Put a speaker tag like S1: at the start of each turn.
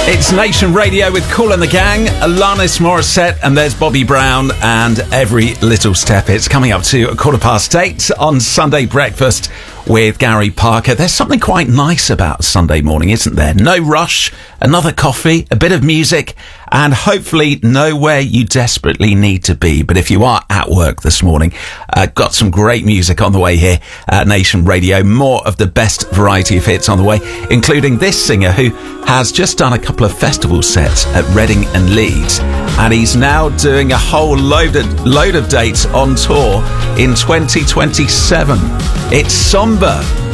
S1: It's Nation Radio with Kool and the Gang, Alanis Morissette, and there's Bobby Brown and Every Little Step. It's coming up to 8:15 on Sunday Breakfast with Gary Parker. There's something quite nice about Sunday morning, isn't there? No rush, another coffee, a bit of music, and hopefully nowhere you desperately need to be. But if you are at work this morning, got some great music on the way here at Nation Radio. More of the best variety of hits on the way, including this singer who has just done a couple of festival sets at Reading and Leeds, and he's now doing a whole load of dates on tour in 2027. It's Somber.